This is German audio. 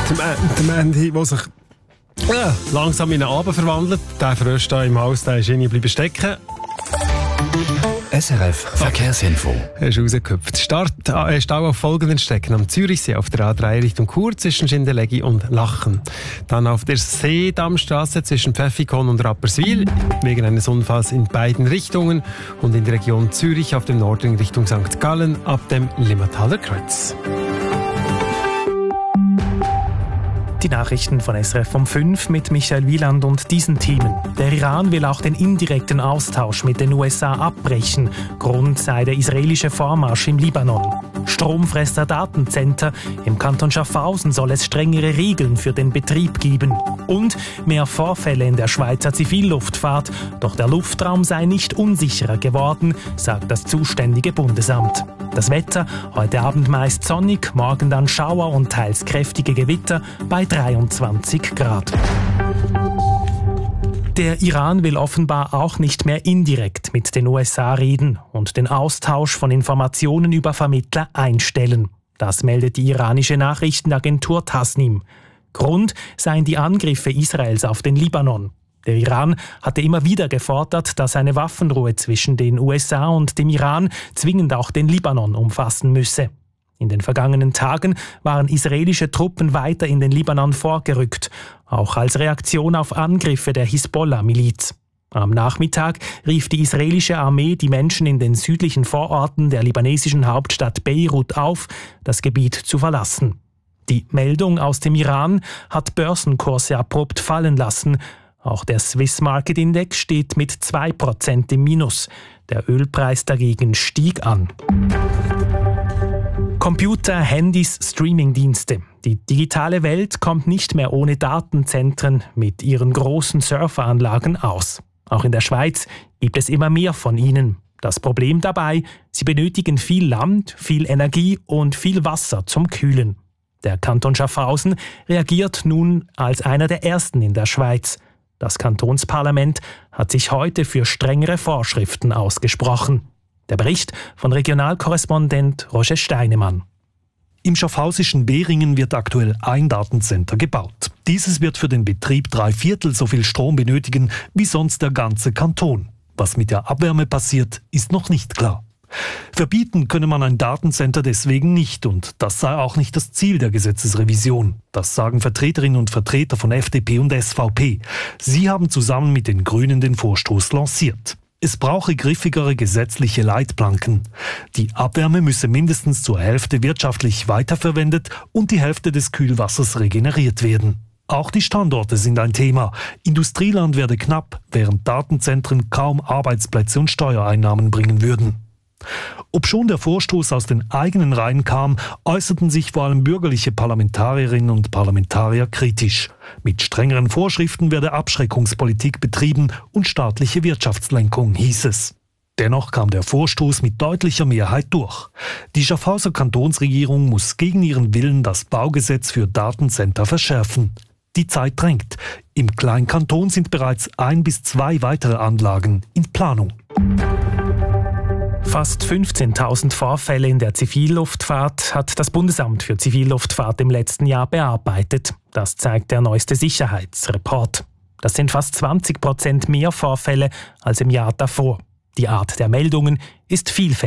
Der Mandy, der sich langsam in einen Abend verwandelt. Der Frösch da im Haus, der ist irgendwie bleiben stecken. SRF Verkehrsinfo. Er ist rausgehüpft. Stau auf folgenden Strecken: am Zürichsee auf der A3 Richtung Chur zwischen Schindellegi und Lachen. Dann auf der Seedammstraße zwischen Pfäffikon und Rapperswil wegen eines Unfalls in beiden Richtungen und in der Region Zürich auf dem Nordring Richtung St. Gallen ab dem Limmataler Kreuz. Die Nachrichten von SRF um 5 mit Michael Wieland und diesen Themen. Der Iran will auch den indirekten Austausch mit den USA abbrechen. Grund sei der israelische Vormarsch im Libanon. Stromfresser Datencenter. Im Kanton Schaffhausen soll es strengere Regeln für den Betrieb geben. Und mehr Vorfälle in der Schweizer Zivilluftfahrt. Doch der Luftraum sei nicht unsicherer geworden, sagt das zuständige Bundesamt. Das Wetter, heute Abend meist sonnig, morgen dann Schauer und teils kräftige Gewitter bei 23 Grad. Der Iran will offenbar auch nicht mehr indirekt mit den USA reden und den Austausch von Informationen über Vermittler einstellen. Das meldet die iranische Nachrichtenagentur Tasnim. Grund seien die Angriffe Israels auf den Libanon. Der Iran hatte immer wieder gefordert, dass eine Waffenruhe zwischen den USA und dem Iran zwingend auch den Libanon umfassen müsse. In den vergangenen Tagen waren israelische Truppen weiter in den Libanon vorgerückt, auch als Reaktion auf Angriffe der Hisbollah-Miliz. Am Nachmittag rief die israelische Armee die Menschen in den südlichen Vororten der libanesischen Hauptstadt Beirut auf, das Gebiet zu verlassen. Die Meldung aus dem Iran hat Börsenkurse abrupt fallen lassen. Auch der Swiss Market Index steht mit 2% im Minus. Der Ölpreis dagegen stieg an. Computer, Handys, Streamingdienste. Die digitale Welt kommt nicht mehr ohne Datenzentren mit ihren großen Surferanlagen aus. Auch in der Schweiz gibt es immer mehr von ihnen. Das Problem dabei, sie benötigen viel Land, viel Energie und viel Wasser zum Kühlen. Der Kanton Schaffhausen reagiert nun als einer der ersten in der Schweiz. Das Kantonsparlament hat sich heute für strengere Vorschriften ausgesprochen. Der Bericht von Regionalkorrespondent Roger Steinemann. Im schaffhausischen Behringen wird aktuell ein Datencenter gebaut. Dieses wird für den Betrieb 3/4 so viel Strom benötigen wie sonst der ganze Kanton. Was mit der Abwärme passiert, ist noch nicht klar. Verbieten könne man ein Datencenter deswegen nicht und das sei auch nicht das Ziel der Gesetzesrevision. Das sagen Vertreterinnen und Vertreter von FDP und SVP. Sie haben zusammen mit den Grünen den Vorstoß lanciert. Es brauche griffigere gesetzliche Leitplanken. Die Abwärme müsse mindestens zur Hälfte wirtschaftlich weiterverwendet und die Hälfte des Kühlwassers regeneriert werden. Auch die Standorte sind ein Thema. Industrieland werde knapp, während Datenzentren kaum Arbeitsplätze und Steuereinnahmen bringen würden. Obschon der Vorstoß aus den eigenen Reihen kam, äußerten sich vor allem bürgerliche Parlamentarierinnen und Parlamentarier kritisch. Mit strengeren Vorschriften werde Abschreckungspolitik betrieben und staatliche Wirtschaftslenkung, hieß es. Dennoch kam der Vorstoß mit deutlicher Mehrheit durch. Die Schaffhauser Kantonsregierung muss gegen ihren Willen das Baugesetz für Datencenter verschärfen. Die Zeit drängt. Im Kleinkanton sind bereits 1 bis 2 weitere Anlagen in Planung. Fast 15.000 Vorfälle in der Zivilluftfahrt hat das Bundesamt für Zivilluftfahrt im letzten Jahr bearbeitet. Das zeigt der neueste Sicherheitsreport. Das sind fast 20% mehr Vorfälle als im Jahr davor. Die Art der Meldungen ist vielfältig.